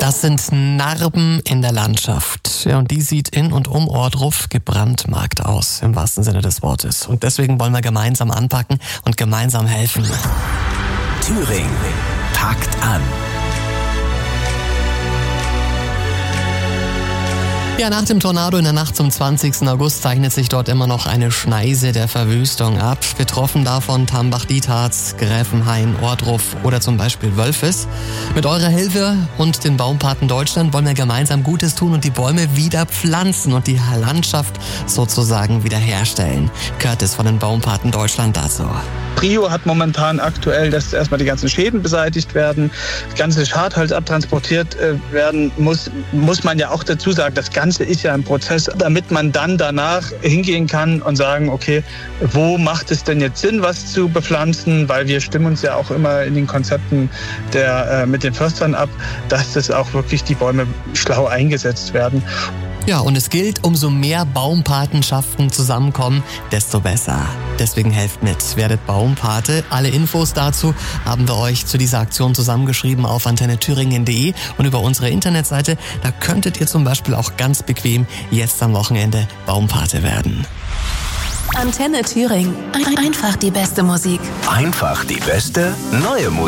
Das sind Narben in der Landschaft. Ja, und die sieht in und um Ohrdruf gebrandmarkt aus, im wahrsten Sinne des Wortes. Und deswegen wollen wir gemeinsam anpacken und gemeinsam helfen. Thüringen packt an. Ja, nach dem Tornado in der Nacht zum 20. August zeichnet sich dort immer noch eine Schneise der Verwüstung ab. Betroffen davon Tambach-Dietharz, Gräfenhain, Ohrdruf oder zum Beispiel Wölfis. Mit eurer Hilfe und den Baumpaten Deutschland wollen wir gemeinsam Gutes tun und die Bäume wieder pflanzen und die Landschaft sozusagen wiederherstellen. Curtis von den Baumpaten Deutschland dazu. Prio hat momentan aktuell, dass erstmal die ganzen Schäden beseitigt werden, das ganze Schadholz abtransportiert werden muss man ja auch dazu sagen, das Ganze ist ja ein Prozess, damit man dann danach hingehen kann und sagen, okay, wo macht es denn jetzt Sinn, was zu bepflanzen, weil wir stimmen uns ja auch immer in den Konzepten mit den Förstern ab, dass das auch wirklich die Bäume schlau eingesetzt werden. Ja, und es gilt, umso mehr Baumpatenschaften zusammenkommen, desto besser. Deswegen helft mit, werdet Baumpate. Alle Infos dazu haben wir euch zu dieser Aktion zusammengeschrieben auf antennethüringen.de und über unsere Internetseite. Da könntet ihr zum Beispiel auch ganz bequem jetzt am Wochenende Baumpate werden. Antenne Thüringen. Einfach die beste Musik. Einfach die beste neue Musik.